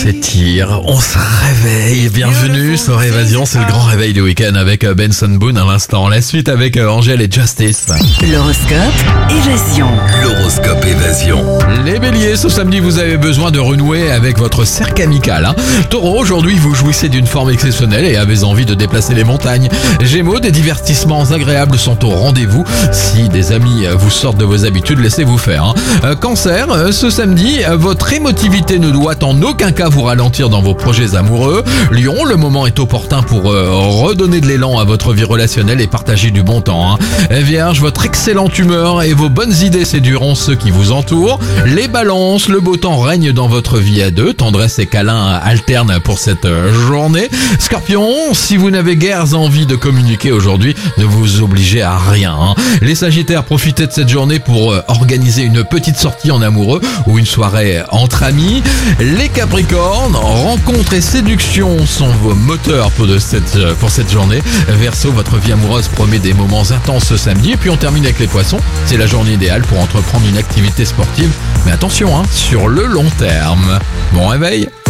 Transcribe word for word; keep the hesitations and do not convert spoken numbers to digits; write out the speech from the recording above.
s'étire, on se réveille. Bienvenue sur Évasion, c'est le grand réveil du week-end avec Benson Boone à l'instant. La suite avec Angèle et Justice. L'horoscope Évasion. L'horoscope Évasion. Les béliers, ce samedi vous avez besoin de renouer avec votre cercle amical. Hein. Taureau, aujourd'hui vous jouissez d'une forme exceptionnelle et avez envie de déplacer les montagnes. Gémeaux, des divertissements agréables sont au rendez-vous. Si des amis vous sortent de vos habitudes, laissez-vous faire. Hein. Euh, cancer, euh, ce samedi, votre émotivité ne doit en aucun cas vous ralentir dans vos projets amoureux. Lion, le moment est opportun pour euh, redonner de l'élan à votre vie relationnelle et partager du bon temps. Hein. Vierge, votre excellente humeur et vos bonnes idées séduiront ceux qui vous entourent. Les balances, le beau temps règne dans votre vie à deux. Tendresse et câlins alternent pour cette journée. Scorpion, si vous n'avez guère envie de communiquer aujourd'hui, ne vous obligez à rien. Hein. Les Sagittaires, profitez de cette journée pour euh, organiser une petite sortie en amoureux ou une soirée entre amis. Les Capricornes, rencontres et séduction sont vos moteurs pour, de cette, pour cette journée. Verseau, votre vie amoureuse promet des moments intenses ce samedi. Et puis on termine avec les Poissons. C'est la journée idéale pour entreprendre une activité sportive. Mais attention, hein, sur le long terme. Bon réveil!